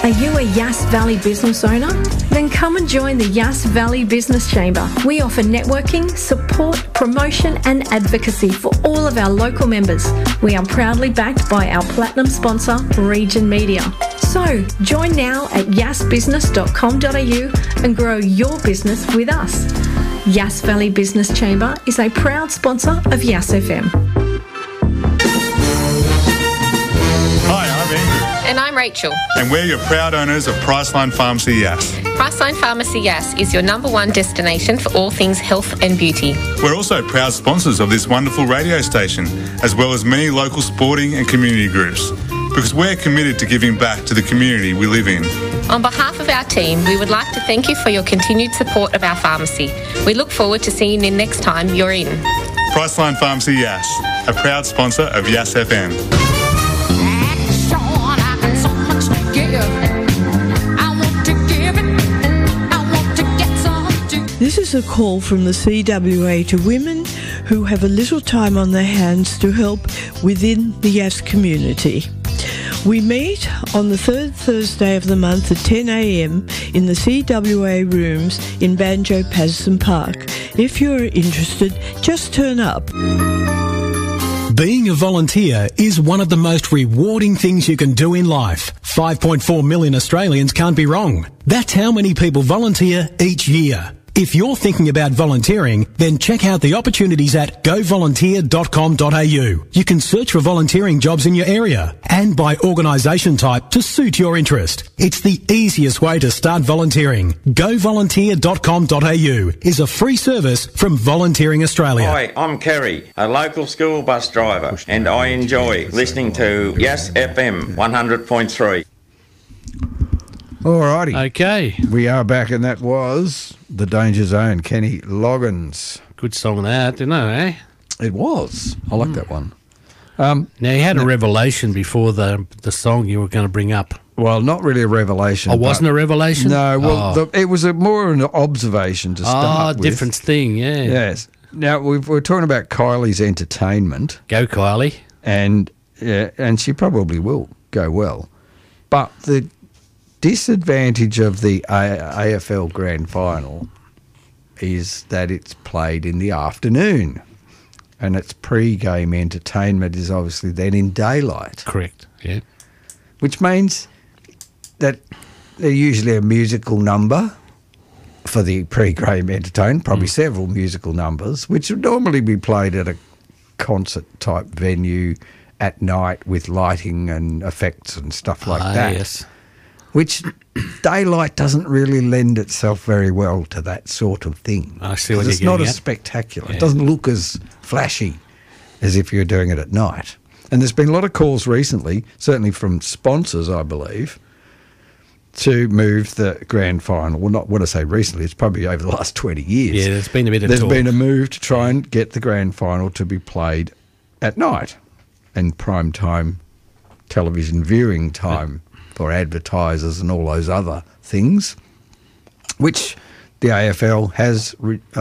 Are you a Yass Valley business owner? Then come and join the Yass Valley Business Chamber. We offer networking, support, promotion and advocacy for all of our local members. We are proudly backed by our platinum sponsor, Region Media. So, join now at yassbusiness.com.au and grow your business with us. Yass Valley Business Chamber is a proud sponsor of Yass FM. Hi, I'm Andrew. And I'm Rachel. And we're your proud owners of Priceline Pharmacy Yass. Priceline Pharmacy Yass is your #1 destination for all things health and beauty. We're also proud sponsors of this wonderful radio station, as well as many local sporting and community groups, because we're committed to giving back to the community we live in. On behalf of our team, we would like to thank you for your continued support of our pharmacy. We look forward to seeing you next time you're in. Priceline Pharmacy Yass, a proud sponsor of Yass FM. This is a call from the CWA to women who have a little time on their hands to help within the Yass community. We meet on the third Thursday of the month at 10 a.m. in the CWA rooms in Banjo Patterson Park. If you're interested, just turn up. Being a volunteer is one of the most rewarding things you can do in life. 5.4 million Australians can't be wrong. That's how many people volunteer each year. If you're thinking about volunteering, then check out the opportunities at govolunteer.com.au. You can search for volunteering jobs in your area and by organisation type to suit your interest. It's the easiest way to start volunteering. Govolunteer.com.au is a free service from Volunteering Australia. Hi, I'm Kerry, a local school bus driver, and I enjoy listening to Yass FM 100.3. Alrighty. Okay. We are back, and that was The Danger Zone, Kenny Loggins. Good song that, didn't it, eh? It was. I like that one. Now, you had a revelation before the song you were going to bring up. Well, not really a revelation. Oh, wasn't a revelation? No, well, it was more an observation to start with. Different thing, yeah. Yes. Now, we're talking about Kylie's entertainment. Go, Kylie. And she probably will go well. But the disadvantage of the AFL Grand Final is that it's played in the afternoon, and its pre-game entertainment is obviously then in daylight. Correct, yeah. Which means that there's usually a musical number for the pre-game entertainment, probably several musical numbers, which would normally be played at a concert-type venue at night with lighting and effects and stuff like that. Yes. Which daylight doesn't really lend itself very well to that sort of thing. I see what you're It's getting not as at. spectacular. Yeah. It doesn't look as flashy as if you're doing it at night. And there's been a lot of calls recently, certainly from sponsors, I believe, to move the grand final. Well, not when I say recently, it's probably over the last 20 years. Yeah, there's been a bit of There's talk. been a move to try and get the grand final to be played at night and prime time television viewing time for advertisers and all those other things, which the AFL has,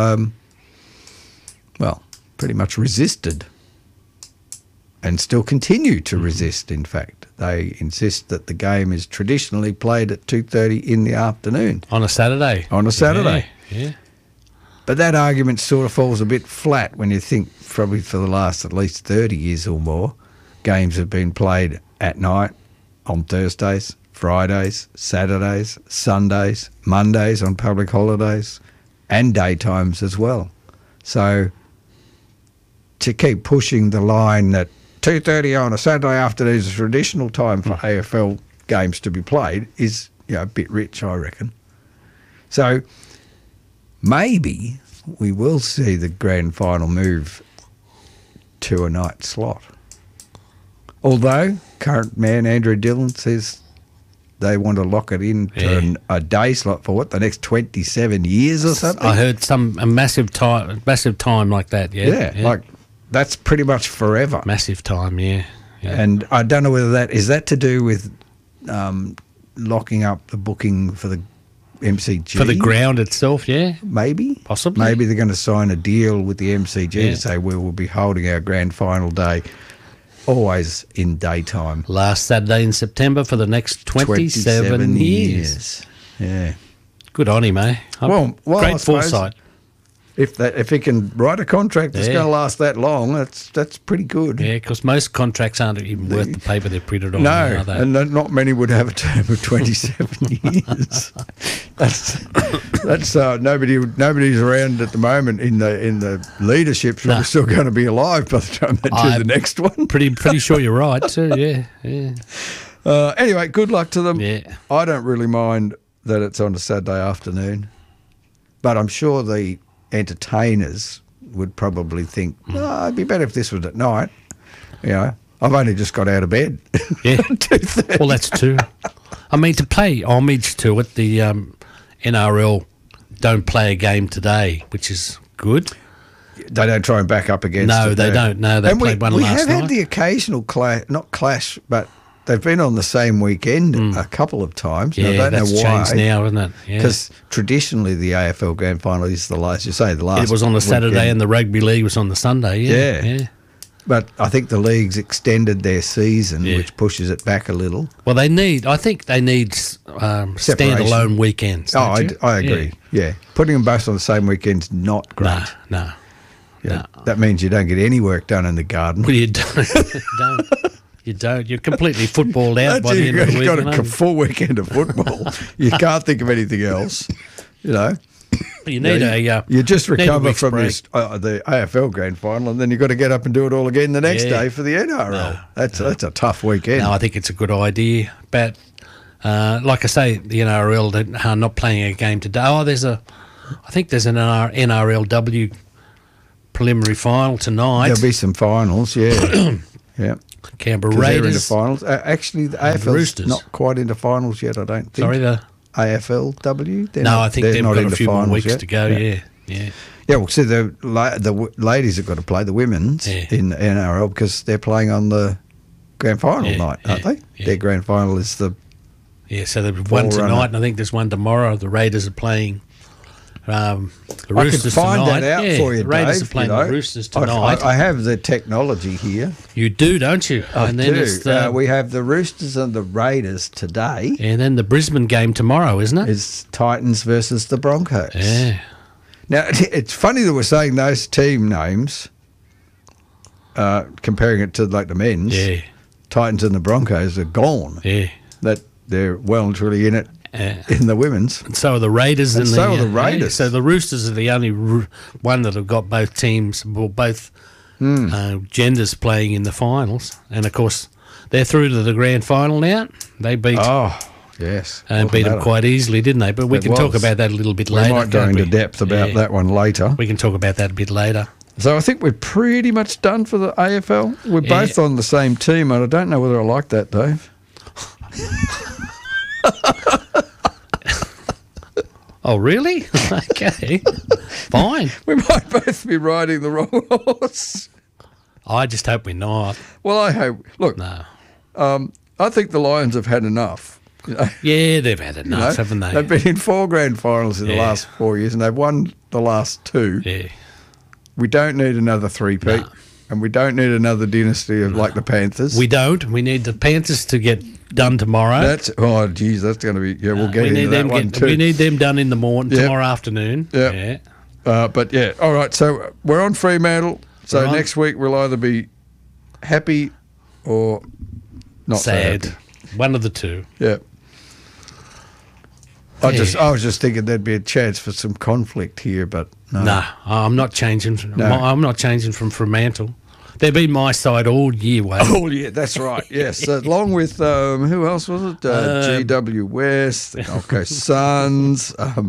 pretty much resisted and still continue to resist, in fact. They insist that the game is traditionally played at 2:30 in the afternoon. On a Saturday. On a Saturday. Yeah. But that argument sort of falls a bit flat when you think probably for the last at least 30 years or more, games have been played at night on Thursdays, Fridays, Saturdays, Sundays, Mondays on public holidays, and daytimes as well. So to keep pushing the line that 2:30 on a Saturday afternoon is a traditional time for AFL games to be played is, a bit rich, I reckon. So maybe we will see the grand final move to a night slot. Although current man Andrew Dillon says they want to lock it into a day slot for the next 27 years or something. I heard a massive time like that. Yeah, like that's pretty much forever. Massive time, yeah. And I don't know whether that is to do with locking up the booking for the MCG for the ground itself. Yeah, maybe, possibly. Maybe they're going to sign a deal with the MCG to say we will be holding our grand final day always in daytime. Last Saturday in September for the next 27 years. Yeah. Good on him, eh? Well, I Great suppose foresight. If he can write a contract that's going to last that long, that's pretty good. Yeah, because most contracts aren't even worth the paper they're printed on. No, are they? and not many would have a term of 27 years. That's nobody's around at the moment in the leadership. So we're still going to be alive by the time they do the next one. Pretty sure you're right too. Yeah. Anyway, good luck to them. Yeah. I don't really mind that it's on a Saturday afternoon, but I'm sure the entertainers would probably think, it'd be better if this was at night. You know, I've only just got out of bed. Yeah. Well, that's true. I mean, to pay homage to it, the NRL don't play a game today, which is good. They don't try and back up against it. No, they don't. No, they played one last night. We have had the occasional clash, but they've been on the same weekend a couple of times. Yeah, I don't that's know why. changed now, isn't it? Because traditionally the AFL Grand Final is the last. You say the last. It was on the Saturday, and the rugby league was on the Sunday. Yeah. But I think the league's extended their season, which pushes it back a little. Well, I think they need standalone weekends. Oh, I agree. Yeah, putting them both on the same weekend's not great. No. That means you don't get any work done in the garden. Well, you don't. You don't. You're completely footballed out by the end of the week. You've got a full weekend of football. You can't think of anything else. You know. You need you just recover from the AFL Grand Final, and then you've got to get up and do it all again the next day for the NRL. That's a tough weekend. No, I think it's a good idea. But like I say, the NRL are not playing a game today. I think there's an NRLW preliminary final tonight. There'll be some finals, yeah. Yeah. Canberra Raiders. They're into finals. Actually, the AFL's not quite into finals yet, I don't think. Sorry, the AFLW? I think they've got a few more weeks to go, yeah. Yeah, well, see, the ladies have got to play the women's in NRL because they're playing on the grand final night, aren't they? Yeah. Their grand final is the... Yeah, so there's one tonight, and I think there's one tomorrow. The Raiders are playing... the Roosters I can find tonight. that out for you, the Raiders Dave, are playing the Roosters tonight. I have the technology here. You do, don't you? I do. We have the Roosters and the Raiders today. And then the Brisbane game tomorrow, isn't it? It's Titans versus the Broncos. Yeah. Now, it's funny that we're saying those team names, comparing it to like the men's. Yeah. Titans and the Broncos are gone. Yeah. That they're well and truly in it. In the women's. And so are the Raiders. And so are the Raiders. So the Roosters are the only one that have got both teams, well, both genders playing in the finals. And, of course, they're through to the grand final now. They beat... Oh, yes. And beat them quite easily, didn't they? But we can talk about that a little bit later. We might go into depth about that one later. We can talk about that a bit later. So I think we're pretty much done for the AFL. We're both on the same team, and I don't know whether I like that, Dave. Oh, really? Okay. Fine. We might both be riding the wrong horse. I just hope we're not. Well, I hope. Look, no. I think the Lions have had enough. You know? Yeah, they've had enough, haven't they? They've been in 4 grand finals in the last 4 years, and they've won the last 2. Yeah. We don't need another three-peat. No. And we don't need another dynasty of like the Panthers. We don't. We need the Panthers to get done tomorrow. That's going to be... Yeah, we'll get into that one too. We need them done in the morning, tomorrow afternoon. Yeah. But, yeah, all right, so we're on Fremantle. So next week we'll either be happy or not sad. So happy. One of the two. Yeah. I was just thinking there'd be a chance for some conflict here, but no. Nah, I'm not changing. No. I'm not changing from Fremantle. They've been my side all year, Wade. All year, that's right. Yes, along with who else was it? GW West, the Gold Coast Suns, Geelong,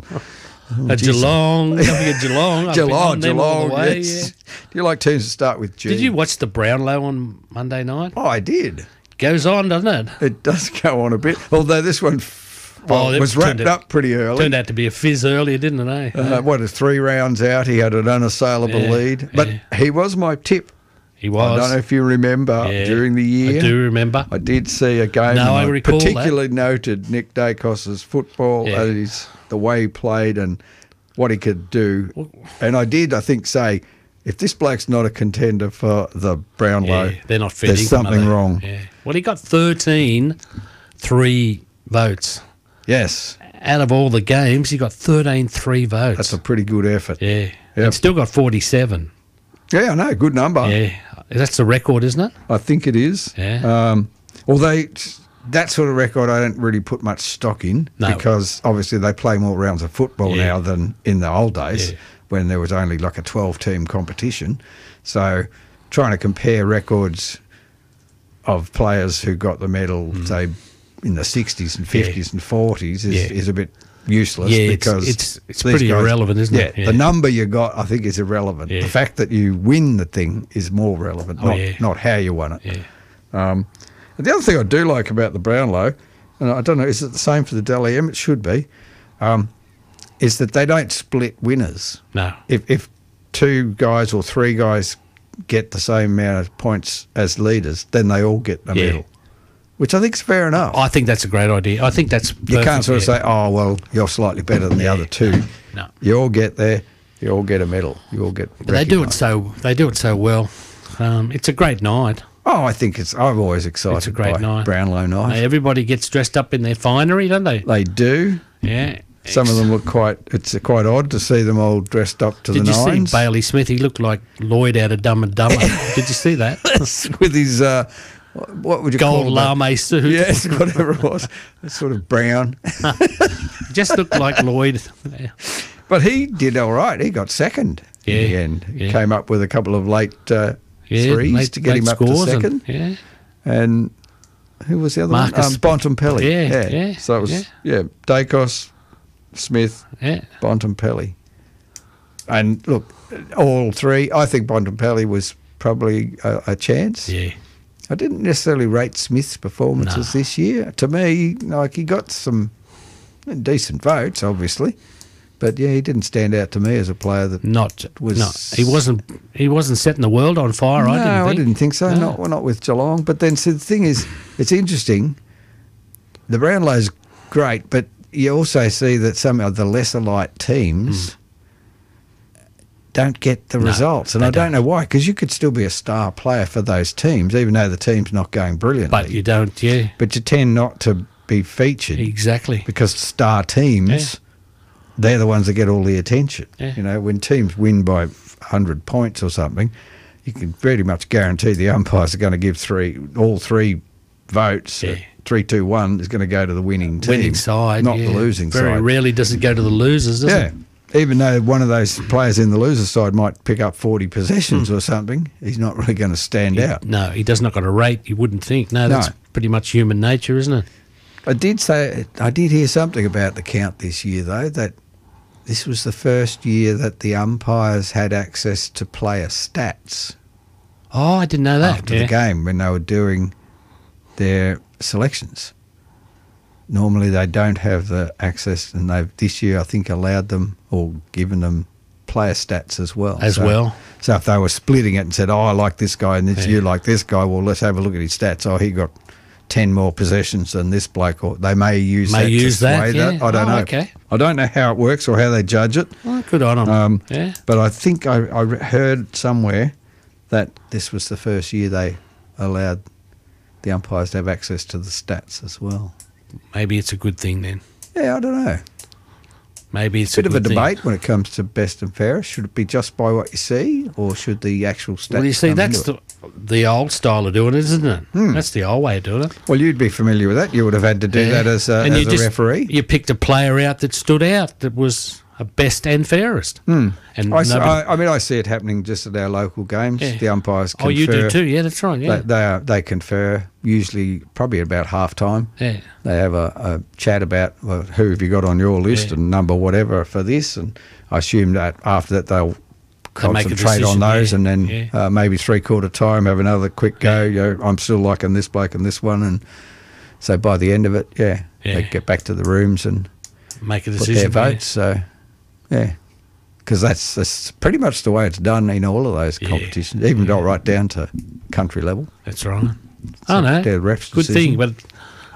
Geelong. Yes. Do you like teams that start with G? Did you watch the Brownlow on Monday night? Oh, I did. Goes on, doesn't it? It does go on a bit. Although this one was wrapped up pretty early. Turned out to be a fizz earlier, didn't it? Eh? 3 rounds out, he had an unassailable lead. But he was my tip. He was. I don't know if you remember during the year. I do remember. I did see a game. No, I recall particularly noted Nick Dacos's football, the way he played and what he could do. And I think, say, if this bloke's not a contender for the Brownlow, they're not fitting. there's something wrong. Yeah. Well, he got 13 votes. Yes. Out of all the games, he got 13 votes. That's a pretty good effort. Yeah. Yep. And still got 47. Yeah, I know. Good number. Yeah. That's the record, isn't it? I think it is. Yeah. Although that sort of record I don't really put much stock in because obviously they play more rounds of football now than in the old days when there was only like a 12-team competition. So trying to compare records of players who got the medal, say, in the 60s and 50s and 40s is a bit useless because it's pretty irrelevant, isn't it? Yeah, the number you got, I think, is irrelevant. The fact that you win the thing is more relevant, not how you won it. Yeah. The other thing I do like about the Brownlow, and I don't know, is it the same for the Dally M? It should be, is that they don't split winners. No. If 2 guys or 3 guys get the same amount of points as leaders, then they all get a medal. Which I think is fair enough. I think that's a great idea. I think that's perfect. You can't sort of say, oh, well, you're slightly better than the other 2. No. You all get there. You all get a medal. You all get But they do it so well. It's a great night. Oh, I think I'm always excited. It's a great night. Brownlow night. Everybody gets dressed up in their finery, don't they? They do. Yeah. Some of them look quite odd to see them all dressed up to the nines. Did you see Bailey Smith? He looked like Lloyd out of Dumb and Dumber. Did you see that? With his, what would you gold call it? lame suit. Yes, whatever it was. It's sort of brown. Just looked like Lloyd. But he did all right. He got second in the end. He came up with a couple of late threes to get him up to second. And who was the other one? Bontempelli. Yeah. So it was, Dacos, Smith, Bontempelli. And look, all 3, I think Bontempelli was probably a chance. Yeah. I didn't necessarily rate Smith's performances this year. To me, like, he got some decent votes, obviously. But he didn't stand out to me as a player that he wasn't setting the world on fire. I didn't think so. No. Not with Geelong. But then, so the thing is, it's interesting. The Brownlow's great, but you also see that some of the lesser light teams don't get the results, and I don't know why. Because you could still be a star player for those teams, even though the team's not going brilliantly. But you don't, But you tend not to be featured exactly because star teams. They're the ones that get all the attention. You know, when teams win by 100 points or something, you can pretty much guarantee the umpires are going to give all 3 votes. 3-2-1 is going to go to the winning side, not the losing side. Very rarely does it go to the losers, does it? Even though one of those players in the loser side might pick up 40 possessions or something, he's not really going to stand out. No, he does not got a rate, you wouldn't think. No, that's pretty much human nature, isn't it? I did hear something about the count this year, though, that this was the first year that the umpires had access to player stats. Oh, I didn't know that. After the game, when they were doing their selections. Normally they don't have the access, and they've this year, I think, allowed them or given them player stats as well. So if they were splitting it and said, I like this guy and you like this guy, well, let's have a look at his stats. Oh, he got 10 more possessions than this bloke, or they may use that. I don't know. Okay. I don't know how it works or how they judge it. Well, good on them. But I think I heard somewhere that this was the first year they allowed the umpires to have access to the stats as well. Maybe it's a good thing then. Yeah, I don't know. Maybe it's a bit of a debate when it comes to best and fairest. Should it be just by what you see, or should the actual stats? Well, you see, that's the old style of doing it, isn't it? That's the old way of doing it. Well, you'd be familiar with that. You would have had to do that as a referee. You picked a player out that stood out, that was a best and fairest. And I see it happening just at our local games. The umpires confer. Oh, you do too? Yeah, that's right. Yeah, they confer usually probably about half time. Yeah, they have a chat about who have you got on your list and number whatever for this, and I assume that after that they'll concentrate on those, and then maybe 3/4 time have another quick go. You know, I'm still liking this bloke and this one, and so by the end of it, they get back to the rooms and make a decision. Put their votes. So. Yeah, because that's pretty much the way it's done in all of those competitions, right down to country level. That's right. I know. Ref's good decision. thing, but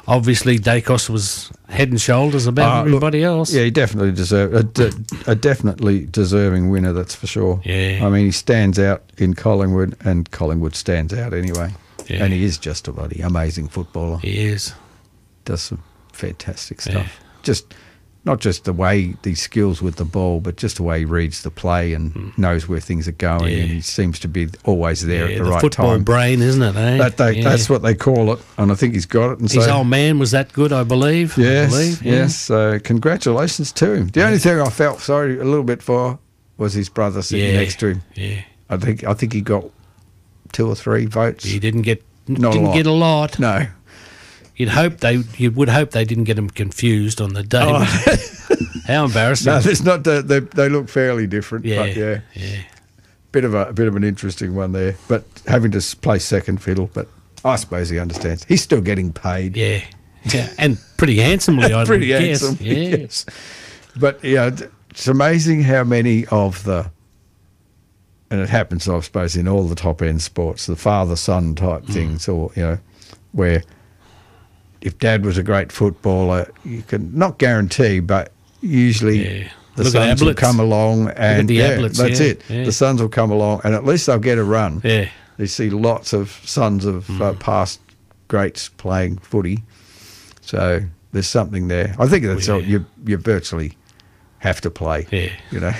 obviously Dacos was head and shoulders above everybody else. Yeah, he definitely deserved a definitely deserving winner, that's for sure. Yeah. I mean, he stands out in Collingwood, and Collingwood stands out anyway. Yeah. And he is just a bloody amazing footballer. He is. Does some fantastic stuff. Just not just the way these skills with the ball, but just the way he reads the play and knows where things are going, and he seems to be always there at the right football time. brain, isn't it? Eh? That's what they call it, and I think he's got it. And his old man was that good, I believe. Yes, yes. So congratulations to him. The only thing I felt sorry a little bit for was his brother sitting next to him. Yeah, I think he got 2 or 3 votes. He didn't get a lot. No. You would hope they didn't get him confused on the day. Oh. How embarrassing! No, there's not. They look fairly different. Yeah, but yeah. Yeah. Bit of an interesting one there. But having to play second fiddle. But I suppose he understands. He's still getting paid. Yeah, and pretty handsomely. I pretty guess. handsome. Yeah. Yes. But it's amazing how many of the. And it happens, I suppose, in all the top end sports, the father-son type things, or where. If Dad was a great footballer, you can not guarantee, but usually the sons will come along, and that's it. Yeah. The sons will come along, and at least they'll get a run. Yeah, you see lots of sons of past greats playing footy, so there's something there. I think that's all, you virtually have to play. Yeah,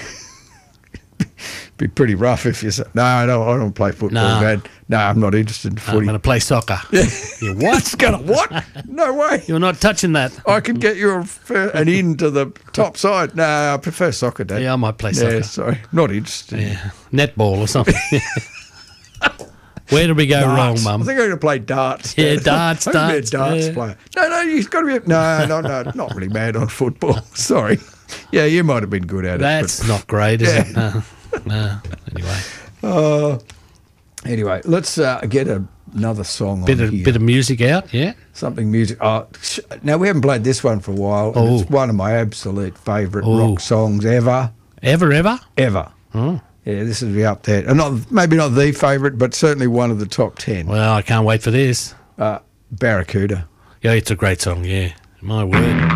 be pretty rough if you say, no, I don't play football, Dad. No, I'm not interested in footy. I'm going to play soccer. You what? What? No way. You're not touching that. I can get you an in to the top side. No, I prefer soccer, Dad. Yeah, I might play soccer. Yeah, sorry. Not interested. Yeah. Netball or something. Where did we go wrong, Mum? I think I'm going to play darts. Yeah, darts. I'm going to be a darts player. No, you've got to be. No, not really mad on football. Sorry. Yeah, you might have been good at it. That's not great, is it? No. Anyway. Anyway, let's get another song bit on here. Bit of music out, yeah? Something music. Now, we haven't played this one for a while. And it's one of my absolute favourite rock songs ever. Ever? Ever. Oh. Yeah, this will be up there. And maybe not the favourite, but certainly one of the top 10. Well, I can't wait for this. Barracuda. Yeah, it's a great song, yeah. My word.